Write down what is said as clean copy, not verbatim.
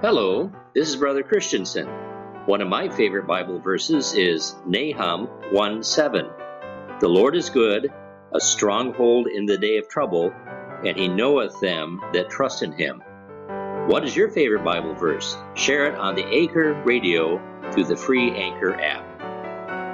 Hello, this is Brother Christensen. One of my favorite Bible verses is Nahum 1:7. The Lord is good, a stronghold in the day of trouble, and he knoweth them that trust in him. What is your favorite Bible verse? Share it on the Anchor Radio through the free Anchor app.